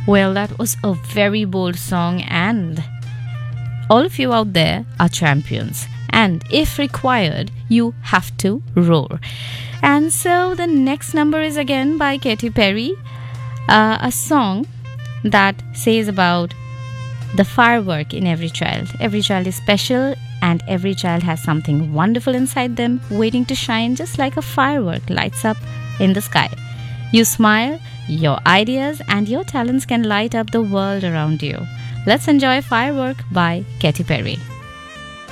Well, that was a very bold song, and all of you out there are champions. And if required, you have to roar. And so the next number is again by Katy Perry, a song that says about the firework in every child. Every child is special, and every child has something wonderful inside them waiting to shine, just like a firework lights up in the sky. You smile, your ideas and your talents can light up the world around you. Let's enjoy Firework by Katy Perry.